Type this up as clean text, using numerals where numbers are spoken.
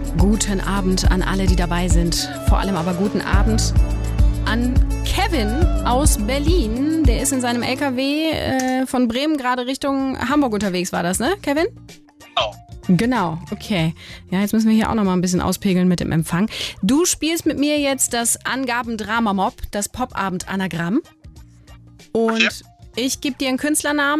Guten Abend an alle, die dabei sind. Vor allem aber guten Abend an Kevin aus Berlin. Der ist in seinem LKW von Bremen gerade Richtung Hamburg unterwegs, war das, ne, Kevin? Genau, okay. Ja, jetzt müssen wir hier auch noch mal ein bisschen auspegeln mit dem Empfang. Du spielst mit mir jetzt das Angaben-Drama-Mob, das Popabend-Anagramm. Und ich gebe dir einen Künstlernamen.